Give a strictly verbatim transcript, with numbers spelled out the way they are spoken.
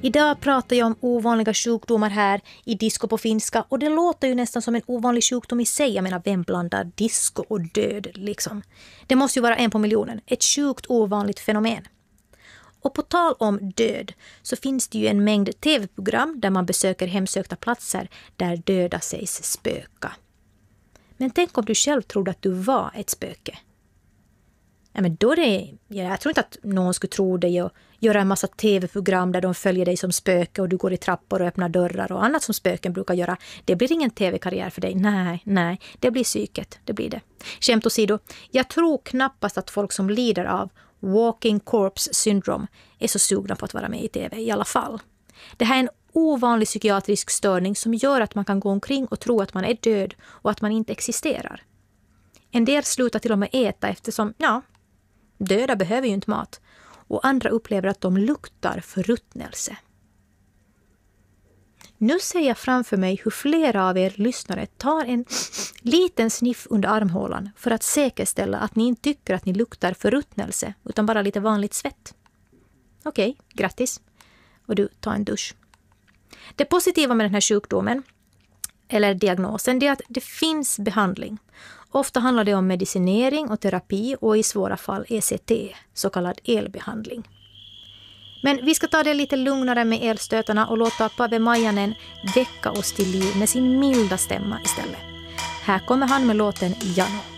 Idag pratar jag om ovanliga sjukdomar här i disco på finska, och det låter ju nästan som en ovanlig sjukdom i sig. Jag menar, vem blandar disco och död liksom? Det måste ju vara en på miljonen. Ett sjukt ovanligt fenomen. Och på tal om död så finns det ju en mängd tv-program där man besöker hemsökta platser där döda sägs spöka. Men tänk om du själv trodde att du var ett spöke. Ja, men då är det, ja, jag tror inte att någon skulle tro dig och göra en massa tv-program där de följer dig som spöke och du går i trappor och öppnar dörrar och annat som spöken brukar göra. Det blir ingen tv-karriär för dig. Nej, nej, det blir psyket. Det blir det. Skämt åsido, jag tror knappast att folk som lider av walking corpse syndrome är så sugna på att vara med i tv i alla fall. Det här är en ovanlig psykiatrisk störning som gör att man kan gå omkring och tro att man är död och att man inte existerar. En del slutar till och med äta eftersom, ja, döda behöver ju inte mat. Och andra upplever att de luktar förruttnelse. Nu ser jag framför mig hur flera av er lyssnare tar en liten sniff under armhålan för att säkerställa att ni inte tycker att ni luktar förruttnelse utan bara lite vanligt svett. Okej, grattis. Och du, tar en dusch. Det positiva med den här sjukdomen eller diagnosen, det är att det finns behandling. Ofta handlar det om medicinering och terapi och i svåra fall E C T, så kallad elbehandling. Men vi ska ta det lite lugnare med elstötarna och låta Pave Maijanen väcka oss till liv med sin milda stämma istället. Här kommer han med låten Jano.